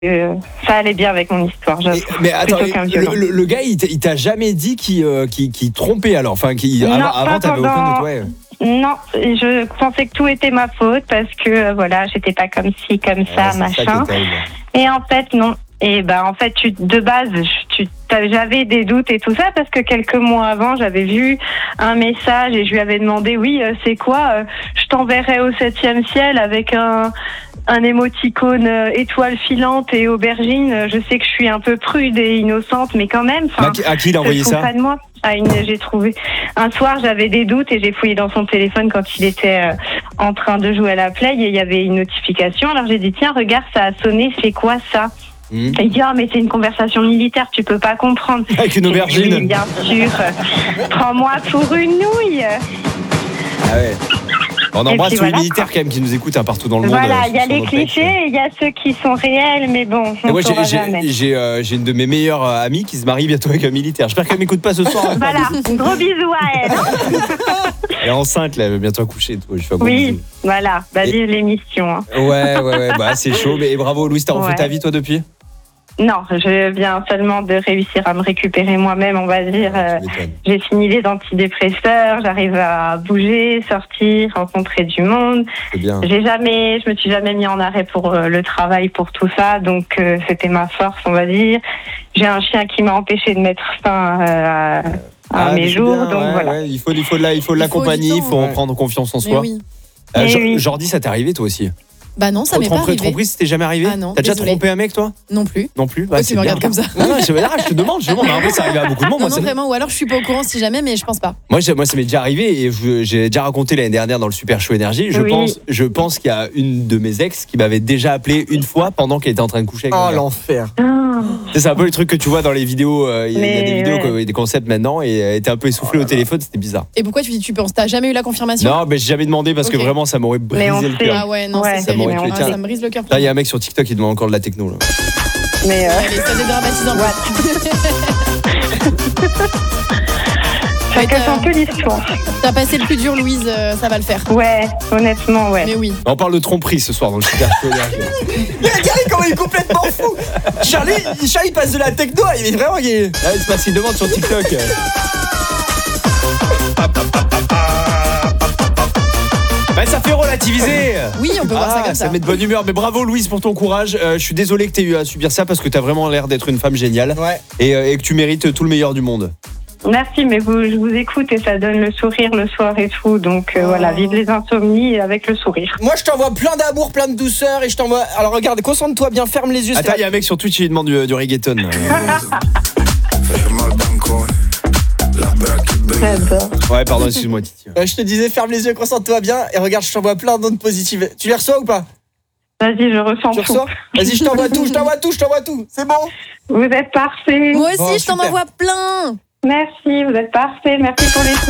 ça allait bien avec mon histoire. Mais attends, Plutôt qu'un violent. le gars, il t'a jamais dit qu'il trompait alors, enfin, Non, avant pas t'avais aucun pendant- doute, ouais. Non, je pensais que tout était ma faute parce que voilà, j'étais pas comme ci, comme ça, Ouais, c'est machin. ça qui est terrible. Et en fait, non. Et en fait, de base, j'avais des doutes et tout ça parce que quelques mois avant, j'avais vu un message et je lui avais demandé, oui, c'est quoi je t'enverrai au 7e ciel avec un émoticône étoile filante et aubergine. Je sais que je suis un peu prude et innocente, mais quand même. À qui il a envoyé ça? Pas de moi. J'ai trouvé. Un soir, j'avais des doutes et j'ai fouillé dans son téléphone quand il était en train de jouer à la play et il y avait une notification. Alors j'ai dit, tiens, regarde, ça a sonné, c'est quoi ça? Et il dit, mais c'est une conversation militaire, tu peux pas comprendre. Avec une aubergine. Oui, bien sûr. Prends-moi pour une nouille. Ah ouais. On embrasse tous les voilà, militaires quand même qui nous écoutent partout dans le monde. Voilà, il y a sur les notre page. clichés, il y a ceux qui sont réels, mais bon, on Moi, saura jamais. j'ai une de mes meilleures amies qui se marie bientôt avec un militaire. J'espère qu'elle m'écoute pas ce soir. Hein. Voilà, gros bisous à elle. Elle est enceinte, là, elle va bientôt accoucher. Je fais un gros Oui, bisou. voilà, vive l'émission. Hein. Ouais, bah c'est chaud. Mais bravo, Louise, t'as refait Ouais. ta vie toi depuis? Non, je viens seulement de réussir à me récupérer moi-même, on va dire. Tu m'étonnes. J'ai fini les antidépresseurs, j'arrive à bouger, sortir, rencontrer du monde. C'est bien. Je me suis jamais mis en arrêt pour le travail, pour tout ça, donc c'était ma force, on va dire. J'ai un chien qui m'a empêché de mettre fin à mais mes c'est jours, bien, donc ouais, voilà. ouais, il faut l'accompagner, il faut en prendre confiance en Mais soi. oui. Oui. Jordi, ça t'est arrivé toi aussi? Bah non, ça m'est pas arrivé. Tromperie, c'était jamais arrivé? Ah non, T'as déjà désolée. trompé un mec toi? Non plus. Non plus. Ouais, tu me regardes comme ça. Non, je te demande. Mais après, ça arrive à beaucoup de monde. Non, Moi, non, vraiment, ou alors je suis pas au courant si jamais, mais je pense pas. Moi, ça m'est déjà arrivé et j'ai déjà raconté l'année dernière dans le Super Show Énergie. Je pense qu'il y a une de mes ex qui m'avait déjà appelé une fois pendant qu'elle était en train de coucher avec Oh un gars. l'enfer. C'est un peu le truc que tu vois dans les vidéos. Il y a des vidéos, ouais. des concepts maintenant et elle était un peu essoufflée au téléphone, c'était bizarre. Et pourquoi tu penses? T'as jamais eu la confirmation? Non, mais j'ai jamais demandé parce que Ok. vraiment ça m'aurait brisé Mais on le sait. cœur. Ah ouais, non, Ouais, c'est ça m'aurait terrible. tué. Ah, ça me brise le cœur. Là, il y a un mec sur TikTok qui demande encore de la techno. Là. Mais Allez, ça dédramatise un peu. chacun son peu l'histoire. T'as passé le plus dur, Louise, ça va le faire. Ouais, honnêtement, ouais. Mais oui. On parle de tromperie ce soir dans le Super Show Énergie. Regardez comment il est complètement fou. Charlie passe de la techno, il est vraiment gay. Ah, il se passe une demande sur TikTok. Bah, ça fait relativiser. Oui, on peut voir ça comme ça. met de bonne humeur. Mais bravo Louise pour ton courage. Je suis désolé que tu aies eu à subir ça parce que tu as vraiment l'air d'être une femme géniale. Ouais. Et que tu mérites tout le meilleur du monde. Merci, mais je vous écoute et ça donne le sourire le soir et tout. Donc voilà, vive les insomnies avec le sourire. Moi je t'envoie plein d'amour, plein de douceur et je t'envoie. Alors regarde, concentre-toi bien, ferme les yeux. Attends, il y a un mec sur Twitch qui lui demande du reggaeton. J'adore. Ouais, pardon, excuse-moi Titi. Je te disais, ferme les yeux, concentre-toi bien et regarde, je t'envoie plein d'ondes positives. Tu les reçois ou pas? Vas-y, je ressens Tu tout. reçois? Vas-y, je t'envoie tout, je t'envoie tout, je t'envoie tout. C'est bon? Vous êtes parfait. Moi aussi, Bon, je t'en super. envoie plein. Merci, vous êtes parfait. Merci pour les